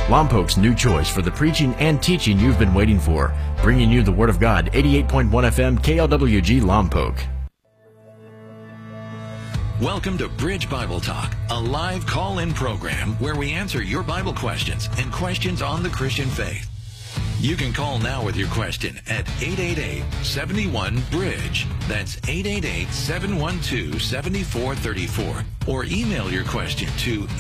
Lompoc's new choice for the preaching and teaching you've been waiting for. Bringing you the Word of God, 88.1 FM KLWG Lompoc. Welcome to Bridge Bible Talk, a live call-in program where we answer your Bible questions and questions on the Christian faith. You can call now with your question at 888-71-BRIDGE. That's 888-712-7434. Or email your question to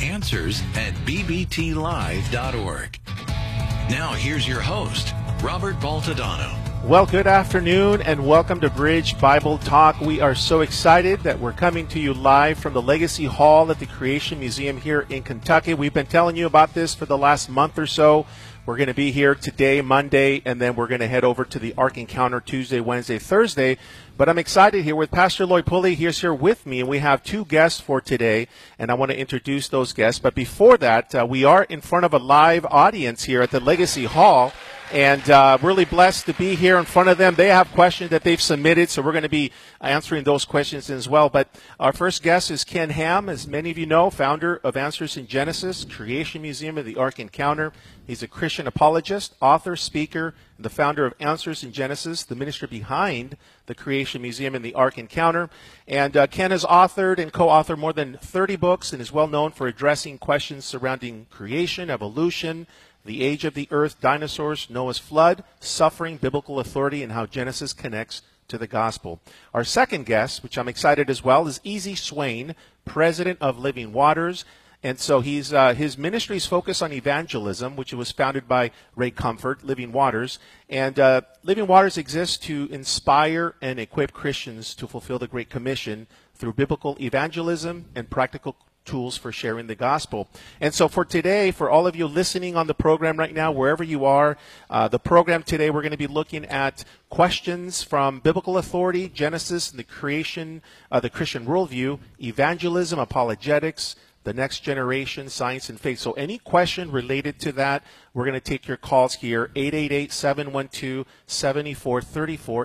answers@bbtlive.org. Now here's your host, Robert Baltadano. Well, good afternoon and welcome to Bridge Bible Talk. We are so excited that we're coming to you live from the Legacy Hall at the Creation Museum here in Kentucky. We've been telling you about this for the last month or so. We're going to be here today, Monday, and then we're going to head over to the Ark Encounter Tuesday, Wednesday, Thursday. But I'm excited here with Pastor Lloyd Pulley. He's here with me, and we have two guests for today, and I want to introduce those guests. But before that, we are in front of a live audience here at the Legacy Hall, and really blessed to be here in front of them. They have questions that they've submitted, so we're going to be answering those questions as well. But our first guest is Ken Ham, as many of you know, founder of Answers in Genesis, Creation Museum of the Ark Encounter. He's a Christian apologist, author, speaker, and the founder of Answers in Genesis, the ministry behind the Creation Museum and the Ark Encounter. And Ken has authored and co-authored more than 30 books and is well known for addressing questions surrounding creation, evolution, the age of the earth, dinosaurs, Noah's flood, suffering, biblical authority, and how Genesis connects to the gospel. Our second guest, which I'm excited as well, is E.Z. Swain, president of Living Waters. And so his ministry is focused on evangelism, which was founded by Ray Comfort, Living Waters. And Living Waters exists to inspire and equip Christians to fulfill the Great Commission through biblical evangelism and practical tools for sharing the gospel. And so for today, for all of you listening on the program right now, wherever you are, the program today, we're going to be looking at questions from biblical authority, Genesis, the creation, the Christian worldview, evangelism, apologetics, the next generation, science and faith. So any question related to that, we're going to take your calls here, 888-712-7434,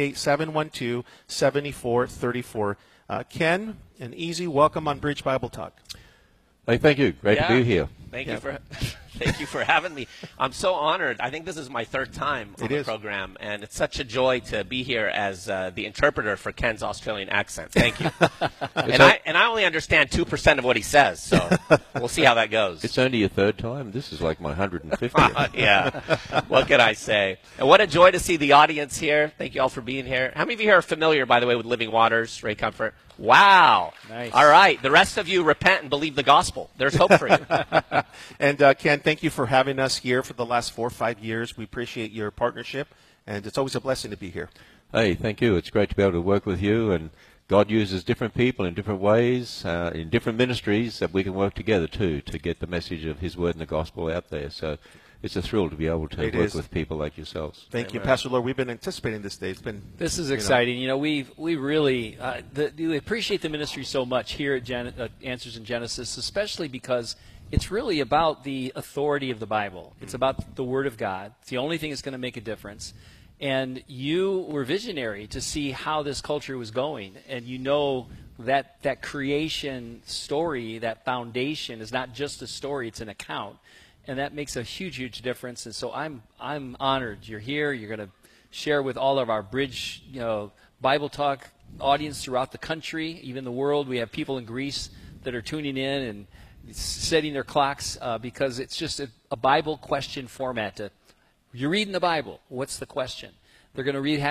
888-712-7434. Ken and E.Z., welcome on Bridge Bible Talk. Hey, thank you. Great to be here. Thank you for having me. I'm so honored. I think this is my third time on the program, and it's such a joy to be here as the interpreter for Ken's Australian accent. Thank you. and I only understand 2% of what he says, so we'll see how that goes. It's only your third time. This is like my 150th. Yeah. What can I say? And what a joy to see the audience here. Thank you all for being here. How many of you here are familiar, by the way, with Living Waters, Ray Comfort? Wow. Nice. All right. The rest of you repent and believe the gospel. There's hope for you. And Ken, thank you for having us here for the last 4 or 5 years. We appreciate your partnership, and it's always a blessing to be here. Hey, thank you. It's great to be able to work with you, and God uses different people in different ways, in different ministries, that we can work together, too, to get the message of His Word and the gospel out there. So it's a thrill to be able to work with people like yourselves. Thank you, Pastor Lord. We've been anticipating this day. This is exciting. You know, we really we appreciate the ministry so much here at Answers in Genesis, especially because it's really about the authority of the Bible. It's about the Word of God. It's the only thing that's going to make a difference. And you were visionary to see how this culture was going, and you know that creation story, that foundation, is not just a story; it's an account. And that makes a huge, huge difference. And so I'm honored you're here. You're going to share with all of our Bridge, Bible Talk audience throughout the country, even the world. We have people in Greece that are tuning in and setting their clocks because it's just a Bible question format. You're reading the Bible. What's the question? They're going to